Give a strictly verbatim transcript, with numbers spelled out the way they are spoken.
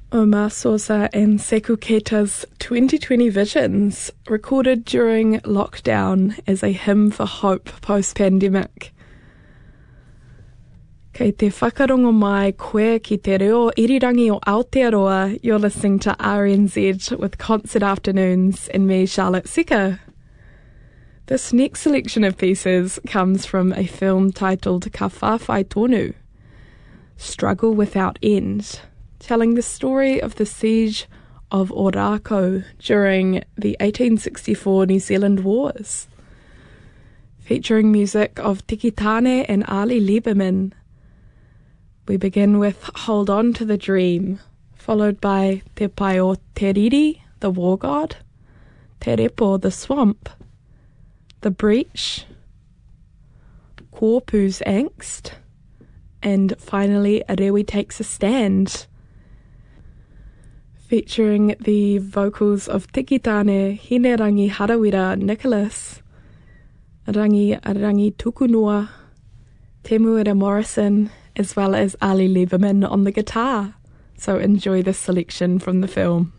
Omar Sosa and Sekou Keita's twenty twenty Visions, recorded during lockdown as a hymn for hope post-pandemic. Kei te whakarongo mai koe ki te reo irirangi o Aotearoa, you're listening to R N Z with Concert Afternoons and me, Charlotte Secker. This next selection of pieces comes from a film titled Ka Whawhai Tonu, Struggle Without End, telling the story of the siege of Ōrākau during the eighteen sixty-four New Zealand Wars. Featuring music of Tiki Tāne and Ali Lieberman, we begin with Hold On to the Dream, followed by Te Pai o Te Riri, the War God, Te Repo, the Swamp, The Breach, Kōpu's Angst, and finally Rewi Takes a Stand, featuring the vocals of Tiki Tāne, Hinerangi Harawira Nicholas, Rangi Rangi Tukunua, Temuera Morrison, as well as Ali Lieberman on the guitar. So enjoy this selection from the film.